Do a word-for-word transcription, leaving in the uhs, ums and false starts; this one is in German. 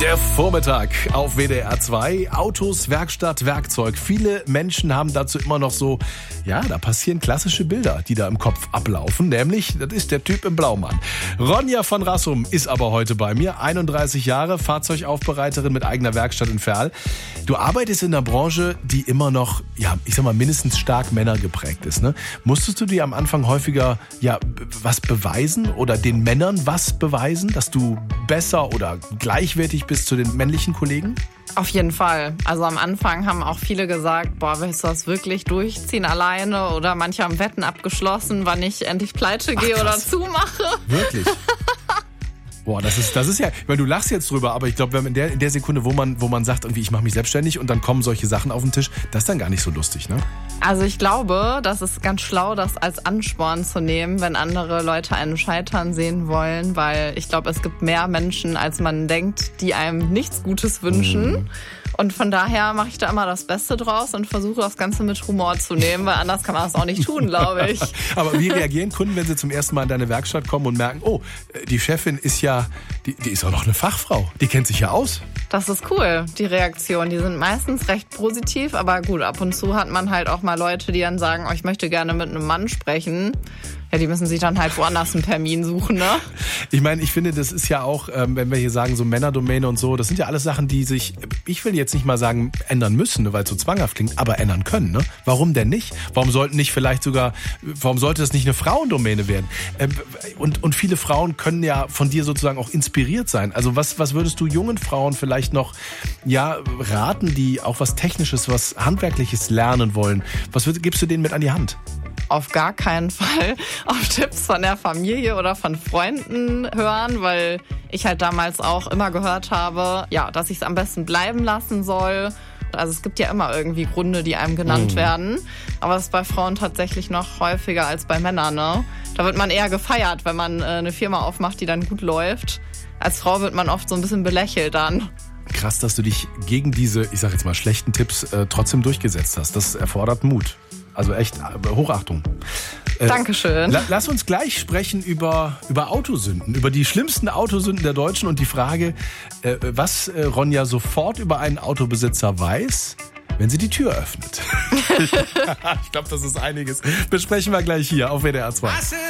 Der Vormittag auf W D R zwei. Autos, Werkstatt, Werkzeug. Viele Menschen haben dazu immer noch so, ja, da passieren klassische Bilder, die da im Kopf ablaufen. Nämlich, das ist der Typ im Blaumann. Ronja von Rassum ist aber heute bei mir. einunddreißig Jahre, Fahrzeugaufbereiterin mit eigener Werkstatt in Verl. Du arbeitest in einer Branche, die immer noch, ja, ich sag mal, mindestens stark männergeprägt ist, ne? Musstest du dir am Anfang häufiger, ja, was beweisen oder den Männern was beweisen, dass du besser oder gleichwertig bist zu den männlichen Kollegen? Auf jeden Fall. Also am Anfang haben auch viele gesagt, boah, willst du das wirklich durchziehen alleine? Oder manche haben Wetten abgeschlossen, wann ich endlich pleite gehe oder zumache. Wirklich? Boah, das ist, das ist ja, weil du lachst jetzt drüber, aber ich glaube, in der, in der Sekunde, wo man, wo man sagt, irgendwie, ich mache mich selbstständig und dann kommen solche Sachen auf den Tisch, das ist dann gar nicht so lustig, ne? Also ich glaube, das ist ganz schlau, das als Ansporn zu nehmen, wenn andere Leute einen scheitern sehen wollen, weil ich glaube, es gibt mehr Menschen, als man denkt, die einem nichts Gutes wünschen. Mhm. Und von daher mache ich da immer das Beste draus und versuche das Ganze mit Humor zu nehmen, weil anders kann man das auch nicht tun, glaube ich. Aber wie reagieren Kunden, wenn sie zum ersten Mal in deine Werkstatt kommen und merken, oh, die Chefin ist ja, die, die ist auch noch eine Fachfrau, die kennt sich ja aus? Das ist cool, die Reaktionen. Die sind meistens recht positiv, aber gut, ab und zu hat man halt auch mal Leute, die dann sagen, oh, ich möchte gerne mit einem Mann sprechen. Ja, die müssen sich dann halt woanders einen Termin suchen, ne? Ich meine, ich finde, das ist ja auch, ähm, wenn wir hier sagen, so Männerdomäne und so, das sind ja alles Sachen, die sich, ich will jetzt nicht mal sagen, ändern müssen, ne, weil es so zwanghaft klingt, aber ändern können, ne? Warum denn nicht? Warum sollten nicht vielleicht sogar, warum sollte das nicht eine Frauendomäne werden? Ähm, und, und viele Frauen können ja von dir sozusagen auch inspiriert sein. Also was, was würdest du jungen Frauen vielleicht noch, ja, raten, die auch was Technisches, was Handwerkliches lernen wollen? Was würd, gibst du denen mit an die Hand? Auf gar keinen Fall auf Tipps von der Familie oder von Freunden hören, weil ich halt damals auch immer gehört habe, ja, dass ich es am besten bleiben lassen soll. Also es gibt ja immer irgendwie Gründe, die einem genannt mhm. werden. Aber das ist bei Frauen tatsächlich noch häufiger als bei Männern, ne? Da wird man eher gefeiert, wenn man äh, eine Firma aufmacht, die dann gut läuft. Als Frau wird man oft so ein bisschen belächelt dann. Krass, dass du dich gegen diese, ich sag jetzt mal, schlechten Tipps äh, trotzdem durchgesetzt hast. Das erfordert Mut. Also echt Hochachtung. Äh, Dankeschön. La, lass uns gleich sprechen über, über Autosünden, über die schlimmsten Autosünden der Deutschen und die Frage, äh, was äh, Ronja sofort über einen Autobesitzer weiß, wenn sie die Tür öffnet. Ich glaube, das ist einiges. Besprechen wir gleich hier auf W D R zwei.